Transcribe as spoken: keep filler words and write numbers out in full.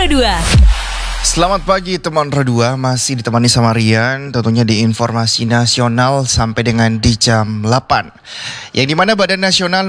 Radua. Selamat pagi teman Radua, masih ditemani sama Rian tentunya di informasi nasional sampai dengan di jam delapan. Yang dimana Badan Nasional